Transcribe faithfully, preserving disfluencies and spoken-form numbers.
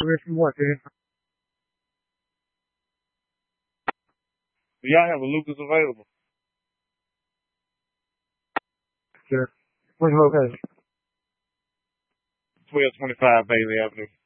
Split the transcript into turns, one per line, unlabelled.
We're from what, dude?
Do y'all have a Lucas available?
Sure. Where's the location?
twelve twenty-five Bailey Avenue.